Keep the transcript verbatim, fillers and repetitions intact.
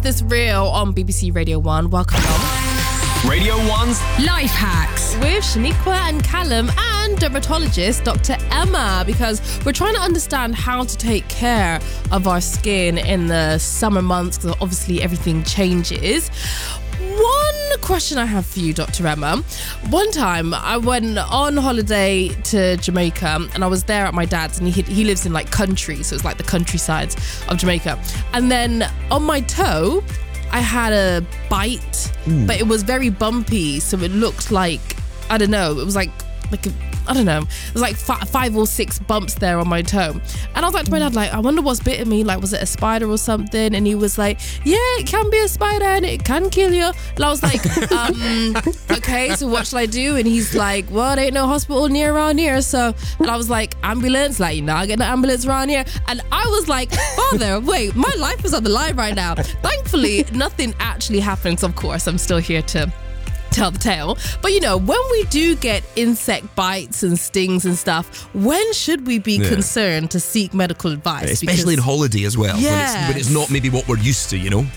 This Real on B B C Radio one. Welcome on. Radio one's Life Hacks With Shaniqua and Callum and dermatologist Doctor Emma, because we're trying to understand how to take care of our skin in the summer months, because obviously everything changes. One question I have for you, Doctor Emma. One time I went on holiday to Jamaica and I was there at my dad's, and he he lives in like country, so it's like the countryside of Jamaica. And then on my toe, I had a bite, mm. but it was very bumpy, so it looked like, I don't know, it was like like a, I don't know, it was like f- five or six bumps there on my toe. And I was like to my dad, like, I wonder what's bitten me, like, was it a spider or something? And he was like, yeah, it can be a spider and it can kill you. And I was like, um, okay, so what shall I do? And he's like, well, there ain't no hospital near around here, so. And I was like, ambulance? Like, you know, I get an ambulance around here. And I was like, father, wait, my life is on the line right now. Thankfully, nothing actually happens, of course. I'm still here to tell the tale. But you know, when we do get insect bites and stings and stuff, when should we be yeah. concerned to seek medical advice? Especially because, in holiday as well, yes. when, it's, when it's not maybe what we're used to, you know?